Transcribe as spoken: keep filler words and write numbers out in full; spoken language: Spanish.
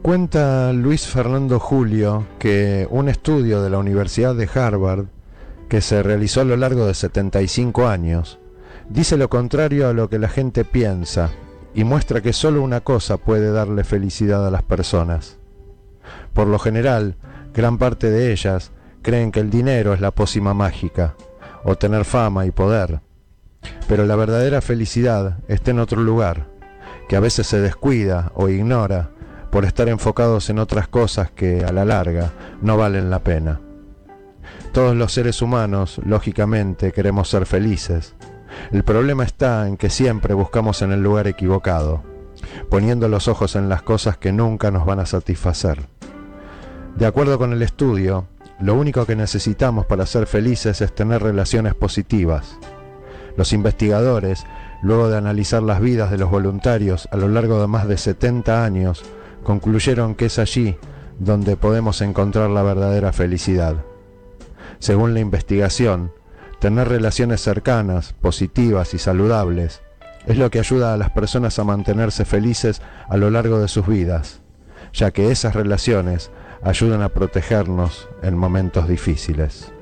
Cuenta Luis Fernando Julio que un estudio de la Universidad de Harvard, que se realizó a lo largo de setenta y cinco años, dice lo contrario a lo que la gente piensa y muestra que solo una cosa puede darle felicidad a las personas. Por lo general, gran parte de ellas creen que el dinero es la pócima mágica, o tener fama y poder. Pero la verdadera felicidad está en otro lugar, que a veces se descuida o ignora por estar enfocados en otras cosas que, a la larga, no valen la pena. Todos los seres humanos, lógicamente, queremos ser felices. El problema está en que siempre buscamos en el lugar equivocado, poniendo los ojos en las cosas que nunca nos van a satisfacer. De acuerdo con el estudio, lo único que necesitamos para ser felices es tener relaciones positivas. Los investigadores, luego de analizar las vidas de los voluntarios a lo largo de más de setenta años, concluyeron que es allí donde podemos encontrar la verdadera felicidad. Según la investigación, tener relaciones cercanas, positivas y saludables es lo que ayuda a las personas a mantenerse felices a lo largo de sus vidas, ya que esas relaciones ayudan a protegernos en momentos difíciles.